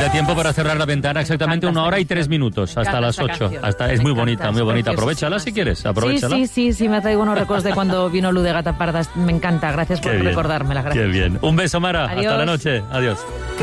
da tiempo para cerrar la ventana exactamente 1 hora y 3 minutos, hasta las 8. Es muy bonita, muy bonita. Aprovechala si quieres, aprovechala. Sí, me traigo unos recuerdos de cuando vino Luz de Gata Parda. Me encanta, gracias por recordármela. Gracias. Qué bien. Un beso, Mara. Adiós. Hasta la noche. Adiós.